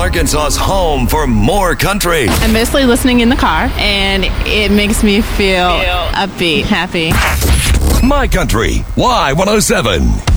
Arkansas's home for more country. I'm mostly listening in the car, and it makes me feel upbeat, happy. My Country, Y107.